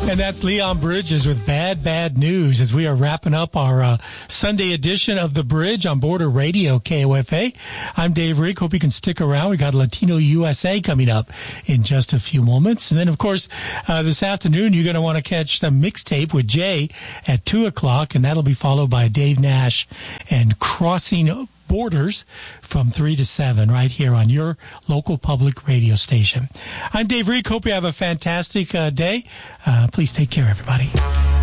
And that's Leon Bridges with Bad News as we are wrapping up our Sunday edition of The Bridge on Border Radio, KOFA. I'm Dave Rick. Hope you can stick around. We got Latino USA coming up in just a few moments. And then, of course, this afternoon, you're going to want to catch the mixtape with Jay at 2 o'clock, and that'll be followed by Dave Nash and Crossing Borders from 3 to 7 right here on your local public radio station. I'm Dave Reek. Hope you have a fantastic day. Please take care, everybody.